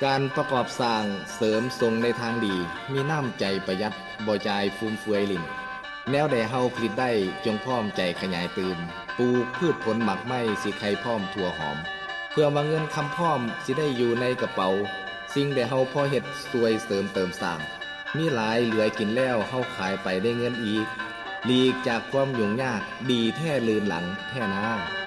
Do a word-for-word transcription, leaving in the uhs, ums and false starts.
การประกอบสร้างเสริมทรงในทางดีมีน้ำใจประหยัดบ่จ่ายฟุ่มเฟือยลิ้นแนวใดเฮาผลิตได้จงพร้อมใจขยายตื่มปลูกพืชผลหมักไม้สิไข่พร้อมทั่วหอมเพื่อว่าเงินคำพร้อมสิได้อยู่ในกระเป๋าสิ่งใดเฮาพอเฮ็ดสวยเสริมเติมสร้างมีหลายเหลือกินแล้วเฮาขายไปได้เงินอีกหลีกจากความยุ่งยากดีแท้ลืนหลังแท้นา